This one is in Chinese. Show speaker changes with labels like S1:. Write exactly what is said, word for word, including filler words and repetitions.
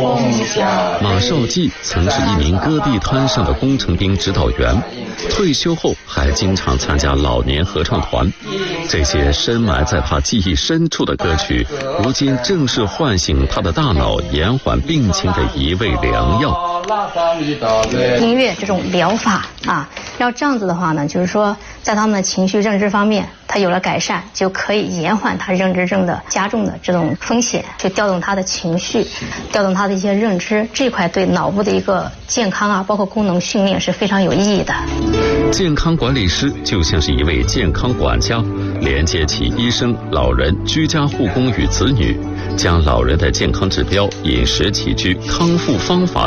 S1: 马少基曾是一名戈壁滩上的工程兵指导员，退休后还经常参加老年合唱团。这些深埋在他记忆深处的歌曲，如今正是唤醒他的大脑、延缓病情的一味良药。
S2: 音乐这种疗法啊，要这样子的话呢，就是说在他们的情绪认知方面，他有了改善，就可以延缓他认知症的加重的这种风险，就调动他的情绪，调动他的一些认知，这块对脑部的一个健康啊，包括功能训练是非常有意义的。
S1: 健康管理师就像是一位健康管家，连接起医生、老人、居家护工与子女，将老人的健康指标、饮食起居、康复方法